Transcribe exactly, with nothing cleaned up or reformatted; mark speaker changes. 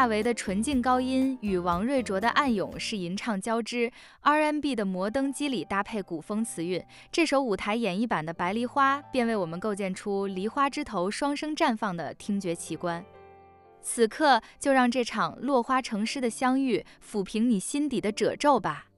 Speaker 1: 大为的纯净高音与王瑞卓的暗涌是吟唱交织 ，R and B 的摩登肌理搭配古风词韵，这首舞台演绎版的《白梨花》便为我们构建出梨花枝头双生绽放的听觉奇观。此刻，就让这场落花成诗的相遇抚平你心底的褶皱吧。